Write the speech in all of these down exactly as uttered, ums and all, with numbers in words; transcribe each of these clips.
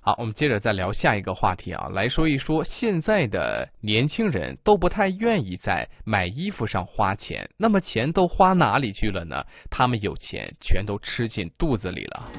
好，我们接着再聊下一个话题啊，来说一说现在的年轻人都不太愿意在买衣服上花钱，那么钱都花哪里去了呢？他们有钱全都吃进肚子里了。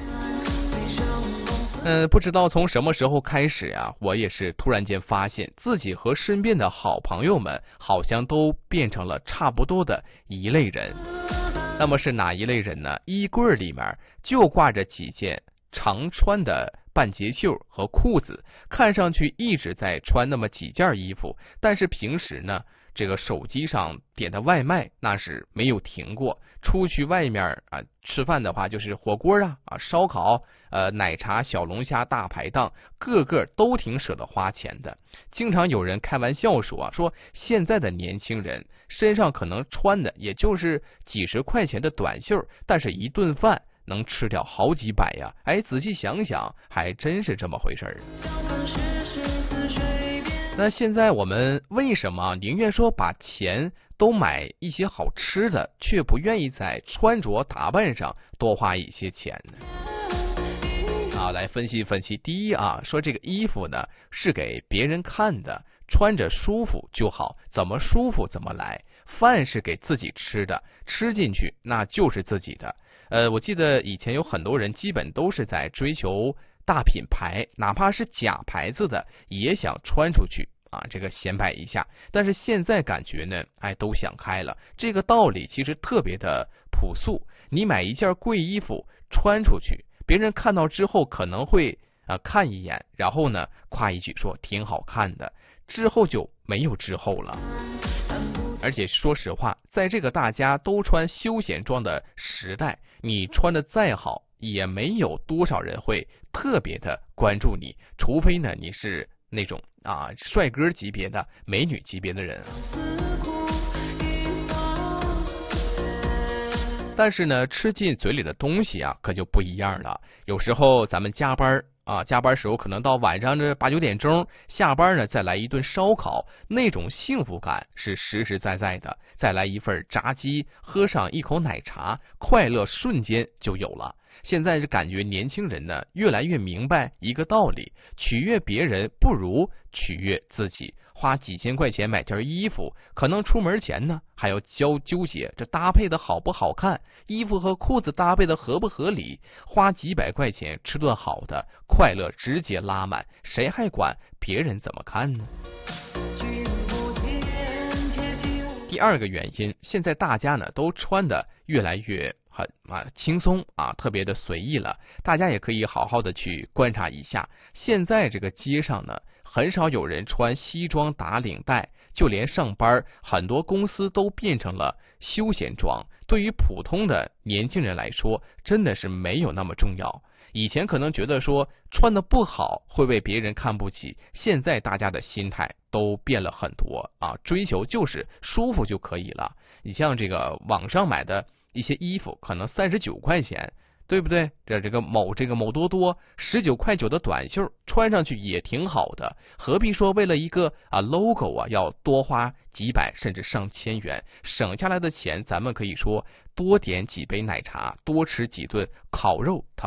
嗯，不知道从什么时候开始呀、啊，我也是突然间发现自己和身边的好朋友们好像都变成了差不多的一类人。那么是哪一类人呢？衣柜里面就挂着几件常穿的半截袖和裤子，看上去一直在穿那么几件衣服，但是平时呢，这个手机上点的外卖那是没有停过。出去外面啊吃饭的话，就是火锅啊啊烧烤，呃奶茶、小龙虾、大排档，个个都挺舍得花钱的。经常有人开玩笑说啊，说现在的年轻人身上可能穿的也就是几十块钱的短袖，但是一顿饭能吃掉好几百呀！哎，仔细想想，还真是这么回事儿。那现在我们为什么宁愿说把钱都买一些好吃的，却不愿意在穿着打扮上多花一些钱呢？啊，来分析分析。第一啊，说这个衣服呢是给别人看的，穿着舒服就好，怎么舒服怎么来。饭是给自己吃的，吃进去那就是自己的。呃，我记得以前有很多人基本都是在追求大品牌，哪怕是假牌子的也想穿出去啊，这个显摆一下。但是现在感觉呢，哎，都想开了。这个道理其实特别的朴素。你买一件贵衣服穿出去，别人看到之后可能会啊看一眼，然后呢夸一句说挺好看的，之后就没有之后了。而且说实话，在这个大家都穿休闲装的时代，你穿的再好，也没有多少人会特别的关注你，除非呢你是那种啊帅哥级别的、美女级别的人。但是呢，吃进嘴里的东西啊，可就不一样了。有时候咱们加班啊，加班时候可能到晚上这八九点钟，下班呢再来一顿烧烤，那种幸福感是实实在在的。再来一份炸鸡，喝上一口奶茶，快乐瞬间就有了。现在是感觉年轻人呢越来越明白一个道理：取悦别人不如取悦自己。花几千块钱买件衣服，可能出门前呢还要纠纠结这搭配的好不好看，衣服和裤子搭配的合不合理。花几百块钱吃顿好的，快乐直接拉满，谁还管别人怎么看呢？第二个原因，现在大家呢都穿的越来越很啊轻松啊，特别的随意了。大家也可以好好的去观察一下，现在这个街上呢，很少有人穿西装打领带，就连上班很多公司都变成了休闲装。对于普通的年轻人来说，真的是没有那么重要。以前可能觉得说穿的不好会被别人看不起，现在大家的心态都变了很多啊，追求就是舒服就可以了。你像这个网上买的一些衣服，可能三十九块钱，对不对？这这个某这个某多多十九块九的短袖，穿上去也挺好的，何必说为了一个啊 logo 啊要多花几百甚至上千元？省下来的钱，咱们可以说多点几杯奶茶，多吃几顿烤肉，它